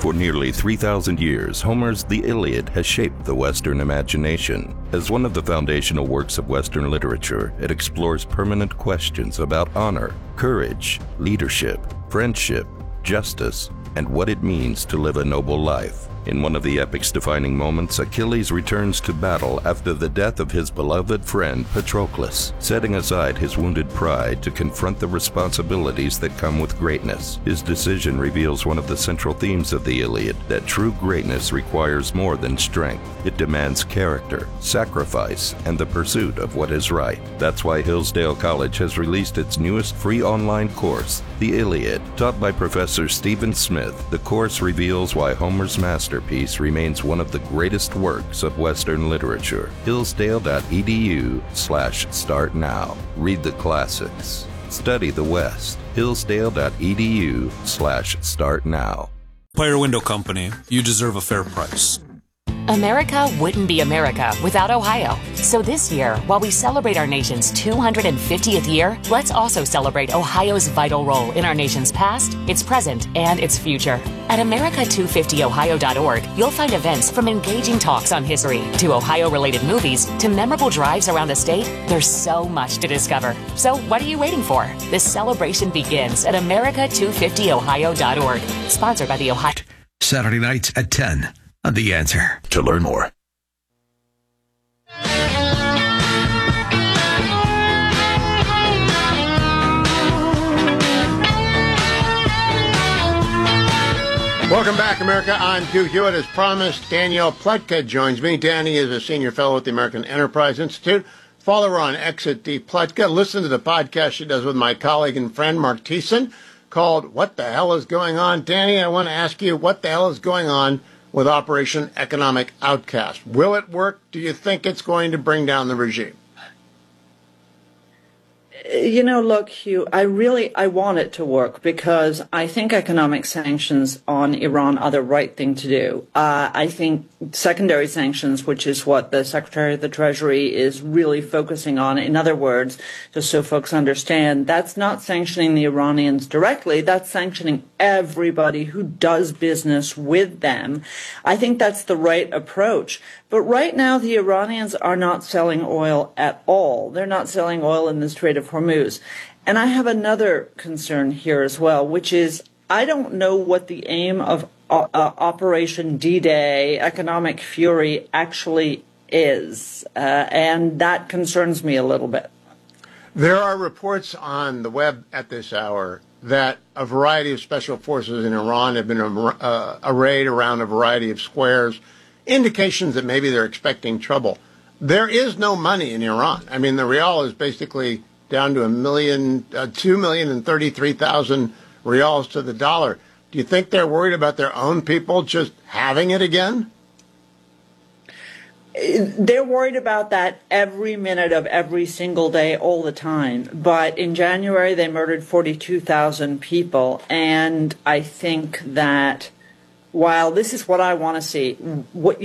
For nearly 3,000 years, Homer's The Iliad has shaped the Western imagination. As one of the foundational works of Western literature, it explores permanent questions about honor, courage, leadership, friendship, justice, and what it means to live a noble life. In one of the epic's defining moments, Achilles returns to battle after the death of his beloved friend Patroclus, setting aside his wounded pride to confront the responsibilities that come with greatness. His decision reveals one of the central themes of the Iliad, that true greatness requires more than strength. It demands character, sacrifice, and the pursuit of what is right. That's why Hillsdale College has released its newest free online course, The Iliad. Taught by Professor Stephen Smith, the course reveals why Homer's masterpiece remains one of the greatest works of Western literature. Hillsdale.edu/start now. Read the classics. Study the West. Hillsdale.edu/start now. Empire Window Company, you deserve a fair price. America wouldn't be America without Ohio. So this year, while we celebrate our nation's 250th year, let's also celebrate Ohio's vital role in our nation's past, its present, and its future. At America250ohio.org, you'll find events from engaging talks on history to Ohio-related movies to memorable drives around the state. There's so much to discover. So what are you waiting for? This celebration begins at America250ohio.org. Sponsored by the Ohio... Saturday nights at 10. The Answer. To learn more. Welcome back, America. I'm Hugh Hewitt. As promised, Danielle Pletka joins me. Danny is a senior fellow at the American Enterprise Institute. Follow her on X at D. Pletka. Listen to the podcast she does with my colleague and friend, Mark Thiessen, called What the Hell is Going On? Danny, I want to ask you, what the hell is going on with Operation Economic Outcast? Will it work? Do you think it's going to bring down the regime? You know, look, Hugh, I want it to work because I think economic sanctions on Iran are the right thing to do. I think secondary sanctions, which is what the Secretary of the Treasury is really focusing on. In other words, just so folks understand, that's not sanctioning the Iranians directly. That's sanctioning everybody who does business with them. I think that's the right approach. But right now, the Iranians are not selling oil at all. They're not selling oil in the Strait of Hormuz. And I have another concern here as well, which is I don't know what the aim of Operation D-Day, Economic Fury, actually is. And that concerns me a little bit. There are reports on the web at this hour that a variety of special forces in Iran have been arrayed around a variety of squares, indications that maybe they're expecting trouble. There is no money in Iran. I mean, the rial is basically down to 2,033,000 rials to the dollar. Do you think they're worried about their own people just having it again? They're worried about that every minute of every single day, all the time. But in January, they murdered 42,000 people. And I think that while this is what I want to see, what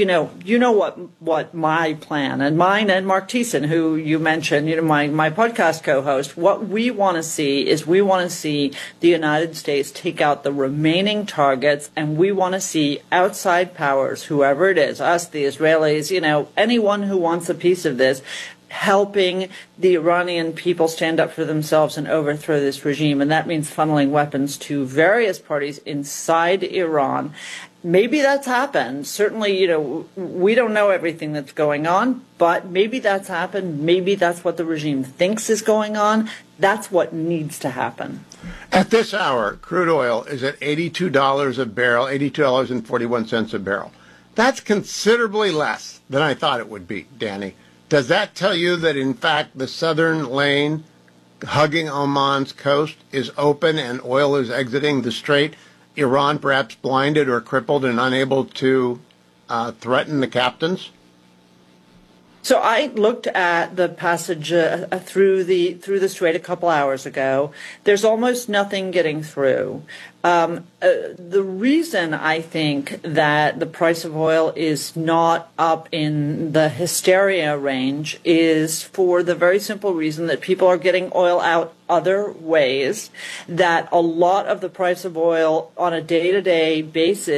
my plan and mine and Mark Thiessen, who you mentioned, my podcast co-host, what we want to see is we want to see the United States take out the remaining targets, and we want to see outside powers, whoever it is, us, the Israelis, anyone who wants a piece of this, helping the Iranian people stand up for themselves and overthrow this regime. And that means funneling weapons to various parties inside Iran. Maybe that's happened. Certainly, we don't know everything that's going on, but maybe that's happened. Maybe that's what the regime thinks is going on. That's what needs to happen. At this hour, crude oil is at $82 a barrel, $82.41 a barrel. That's considerably less than I thought it would be, Danny. Does that tell you that, in fact, the southern lane hugging Oman's coast is open and oil is exiting the strait? Iran perhaps blinded or crippled and unable to threaten the captains? So I looked at the passage through the strait a couple hours ago. There's almost nothing getting through. The reason I think that the price of oil is not up in the hysteria range is for the very simple reason that people are getting oil out other ways, that a lot of the price of oil on a day-to-day basis